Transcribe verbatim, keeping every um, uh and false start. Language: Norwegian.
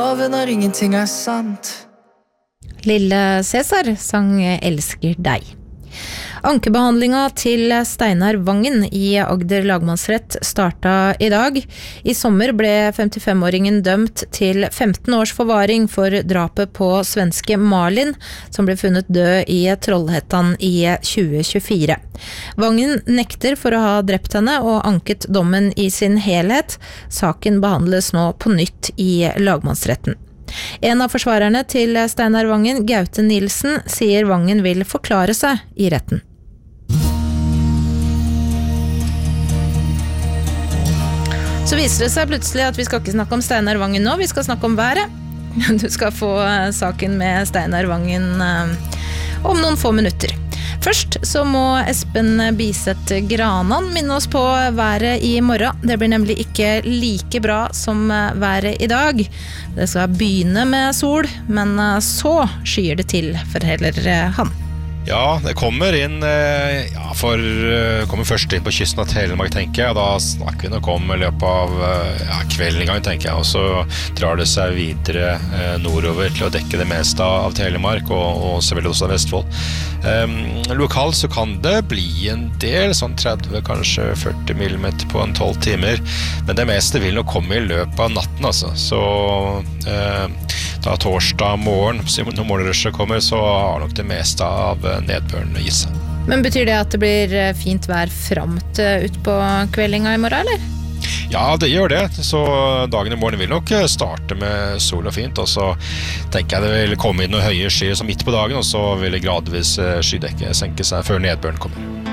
Loven når ingenting er sant. Lille Cæsar sang Elsker deg. Ankebehandlinga til Steinar Vangen i Agder lagmannsrett starta i dag. I sommer ble femtifem-åringen dømt til femten års forvaring for drapet på svenske Malin, som ble funnet død i Trollhättan i tjue tjuefire. Vangen nekter for å ha drept henne og anket dommen i sin helhet. Saken behandles nå på nytt i lagmannsretten. En av forsvarerne til Steinar Vangen, Gaute Nilsen, sier Vangen vil forklare seg i retten. Så viser det seg plutselig at vi skal ikke snakke om Steinar Vangen nå, vi skal snakke om været. Du skal få saken med Steinar Vangen om noen få minutter. Først så må Espen Biseth Granan minne oss på været i morgen. Det blir nemlig ikke like bra som været i dag. Det skal begynne med sol, men så skyer det til, forteller han. Ja, det kommer inn, ja, for kommer først inn på kysten av Telemark, tenker jeg, og da snakker vi nok om i løpet av ja, kvelden en gang, tenker jeg, og så drar det seg videre eh, nordover til å dekke det meste av Telemark, og, og selvfølgelig også Vestfold. Um, lokalt så kan det bli en del, sånn tretti, kanskje førti millimeter på en tolv timer, men det meste vil nok komme i løpet av natten, altså, så eh, da torsdag morgen, når morgenrushet kommer, så har nok det meste av nedbøren i seg. Men betyr det at det blir fint vær frem til ut på kveldinga i morgen, eller? Ja, det gjør det. Så dagen i morgen vil nok starte med sol og fint, og så tenker jeg det vil komme inn noen høye skyer som midt på dagen, og så vil det gradvis skydekket senke seg før nedbøren kommer.